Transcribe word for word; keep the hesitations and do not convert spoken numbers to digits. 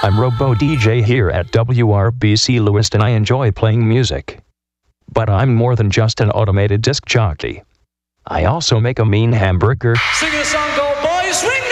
I'm Robo D J here at W R B C Lewiston. I enjoy playing music. But I'm more than just an automated disc jockey. I also make a mean hamburger. Sing a song called Boys Swing.